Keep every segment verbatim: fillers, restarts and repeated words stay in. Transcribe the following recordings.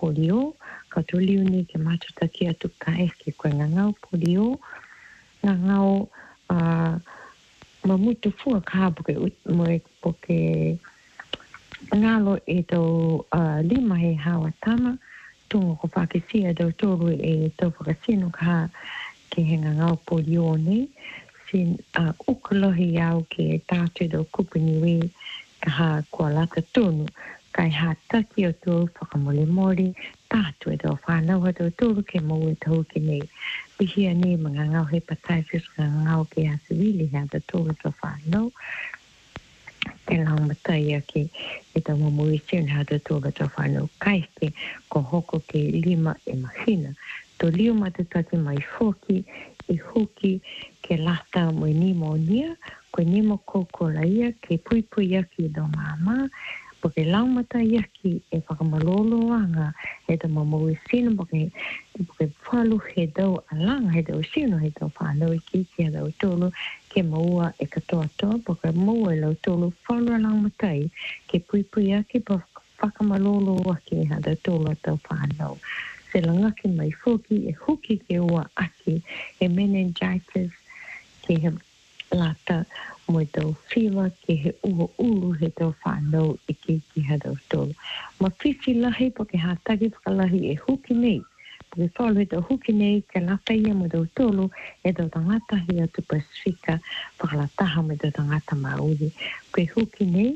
polio, ka tuliu ni ke matutaki atu ka e ke koe ngangau polio, ngangau uh, mamutu fua ka poke moe poke ngalo e tau uh, lima he hawa tama, tungo ko whakisia tau tōru e tau whakasino ka ke he ngangau polio ne, sin uh, ukalohi au ke tātu tau kupuniwi ka ha kua lata tonu, kai ha taki o tō whakamole mori, tātu e tau whanau ha tau tōru ke mau e tau ke nei. Pihia ni mga ngau hepatitis, mga ngau ke hasawili ha tau tōru tau whanau, ke lang matai ke e tau mamui sin ha tau tōru tau whanau, kai ke ko hoko ke lima e mahina. Tō liu matataki mai whoki, i huki ke lata mo nimonia, ko nimo koko laia ke pui pui aki do mama, po ke laumata yaki e whakamalolo anga he ta mamui sino po ke po ke whalu he dau alanga he dau sino he dau whanau i ki ki he dau tolu ke maua e katoa toa po ke maua e lau tolu whalu alangmatai ke pui pui aki po whakamalolo aki he dau tolu a dau whanau. Se langaki mai whoki e huki ke ua aki e meningitis ke he lata mo tau whiwa ke he uho uru he tau whanau i ke ki he tau tolu. Ma whiwhi lahi po ke hātaki whakalahi e huki nei. Po ke whalu he tau huki nei ke lata ia mo tau tolu e tau tangata hi atu Pasifika whakalataha mo tau tangata mauri. Ke huki nei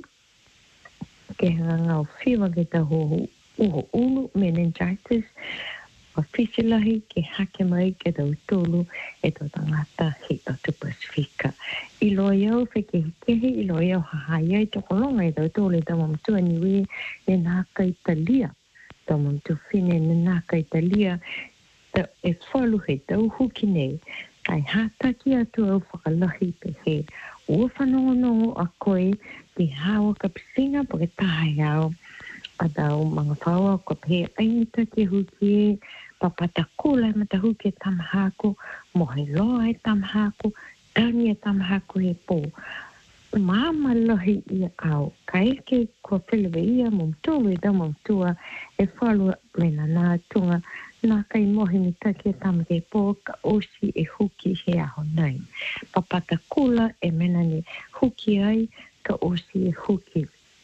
ke ngangau whiwa ke tau uho uru meningitis ma whiwhilahi ke hake mai ke tau tolu e tau tangata hi atu Pasifika. I loa iau wheke hikehi, i loa iau hahai ai toko longa e tau tōle tau mamtua niwe e nāka Italia. Tau mamtua whine ne nāka Italia e whalu he tau huki nei. Kai hātaki atu au whakalahi pe he. Ua whanongonongo a koe ki hawa ka pisinga po ke tahai au. A tau mga whaua ko pe ainita ke huki e papata kula e mata huki e tamahako, mohe loa e tamahako, tani e tamahaku he pō. Māma lahi ia au, ka eke kua whilewe ia mumtulu i tau mumtua e whalua mena nā tunga nā kai mohi mi take tama ke pō ka osi e huki he aho nei. Papata kula e mena ni huki ai ka osi e huki.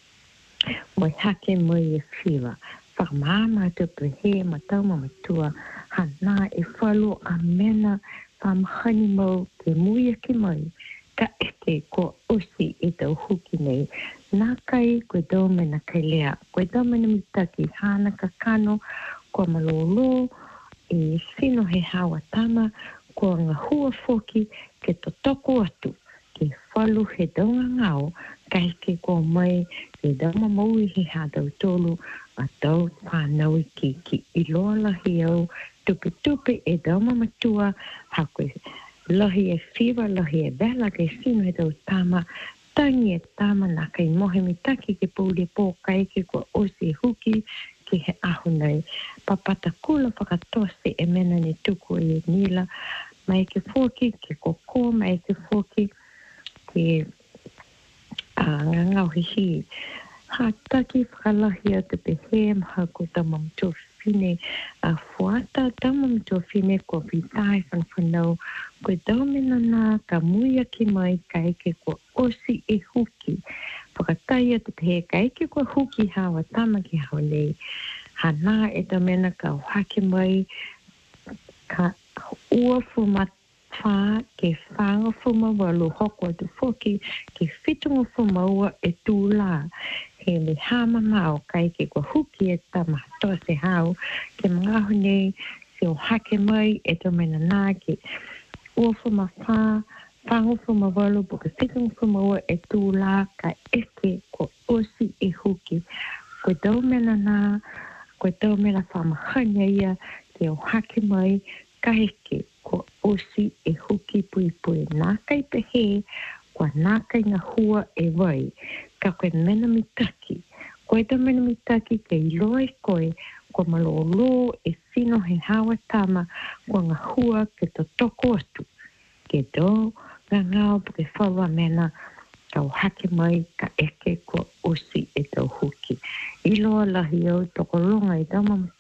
Moi hake moi e whiwa. Whakamāma te pehe ma tau mamatua hana e whalu a mena pamahani mau ke muia ki mai, ka eke ko osi e tau huki nei. Nā kai koe tau mena kai lea, koe tau mena mitaki hana ka kano, ko malolo, e sino he hawa tama, ko ngā hua foki ke to toko atu, ke whalu he taunga ngao, ka eke ko mai, ke dama maui he hādau tolu, a tau whanau i ki ki i loa lahi au, tupe tupe e dauma matua hakwe lahi e whiwa lahi e vela ke sino e tau tama tangi e tama nā kai mohe mitaki ke pūre pō kai ke kua osi e huki ki he ahu nei. Papata kula whakatose e mena ni tuku e nila mai ke whoki ke koko mai ke whoki ke uh, ngangau hihi. Hātaki whakalahi atu pehe maha ko tamam tō whine a whuata tamam tō whine ko whitai whan whanau koe taumena nā ka muia ki mai ka eke ko osi e huki. Whakatai atu pehe ka eke ko huki hawa tama ki hawa nei. Hana e taumena ka whake mai ka ua whumat wha ke whanga whumawalu hoko atu whoki ke whitunga whumaua e tūlā. He me hama mau kai ke kua huki e tama toa se hau ke mga hone se o hake mai e to mena nā ke ua whuma wha whangu whuma walu po ke whitunga whumaua e tūlā ka eke ko osi e huki. Koe tau mena nā, koe tau mena whamahanya ia ke o hake mai ka eke ko osi e huki pui pui nā kai pehe kua nā kai ngā hua e wai. Ka koe mena mitaki. Koe ta mena mitaki ke iloa e koe, kua malolo e whino he hawa tama, kua ngā hua ke to toko atu. Ke do, ngā ngāo po ke whaua mena, ka hake mai ka eke kua osi e tau huki. Iloa lahi au toko longa i tama